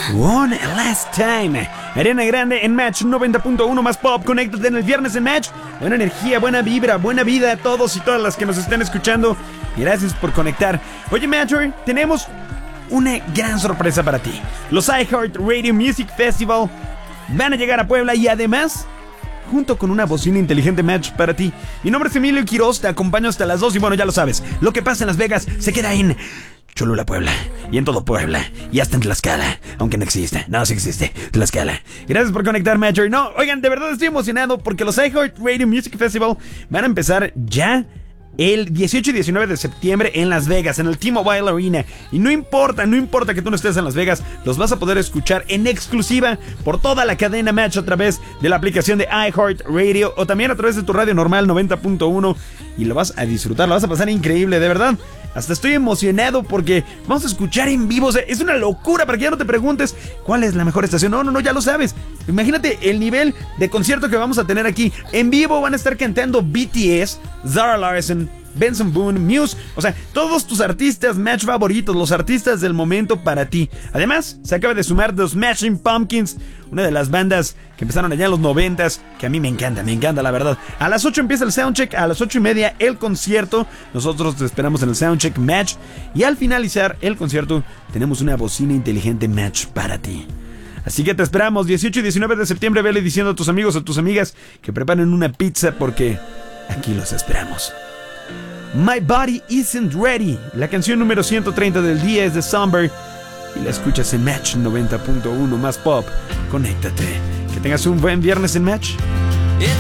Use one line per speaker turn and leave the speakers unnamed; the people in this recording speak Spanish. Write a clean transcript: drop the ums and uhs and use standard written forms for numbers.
One Last Time. Ariana Grande en Match 90.1 más pop. Conéctate en el viernes en Match. Buena energía, buena vibra, buena vida a todos y todas las que nos estén escuchando. Gracias por conectar. Oye, Matcher, tenemos una gran sorpresa para ti. Los iHeartRadio Music Festival van a llegar a Puebla y además, junto con una bocina inteligente Match para ti. Mi nombre es Emilio Quiroz, te acompaño hasta las 2 y bueno, ya lo sabes, lo que pasa en Las Vegas se queda en Cholula, Puebla, y en todo Puebla, y hasta en Tlaxcala, aunque no existe, sí existe, Tlaxcala. Gracias por conectar, Matcher. No, oigan, de verdad estoy emocionado porque los iHeartRadio Music Festival van a empezar ya el 18 y 19 de septiembre en Las Vegas, en el T-Mobile Arena. Y no importa que tú no estés en Las Vegas, los vas a poder escuchar en exclusiva por toda la cadena Match a través de la aplicación de iHeartRadio o también a través de tu radio normal 90.1 y lo vas a disfrutar, lo vas a pasar increíble, de verdad. Hasta estoy emocionado porque vamos a escuchar en vivo. O sea, es una locura para que ya no te preguntes cuál es la mejor estación. No, ya lo sabes. Imagínate el nivel de concierto que vamos a tener aquí. En vivo van a estar cantando BTS, Zara Larsson, Benson Boone, Muse, o sea, todos tus artistas Match favoritos, los artistas del momento para ti. Además, se acaba de sumar The Smashing Pumpkins, una de las bandas que empezaron allá en los 90s, que a mí me encanta la verdad. A las 8 empieza el soundcheck, a las 8:30 el concierto. Nosotros te esperamos en el soundcheck Match y al finalizar el concierto tenemos una bocina inteligente Match para ti. Así que te esperamos 18 y 19 de septiembre. Vele diciendo a tus amigos o a tus amigas que preparen una pizza porque aquí los esperamos. My Body Isn't Ready, la canción número 130 del día es de Somber y la escuchas en Match 90.1 más pop. Conéctate. Que tengas un buen viernes en Match.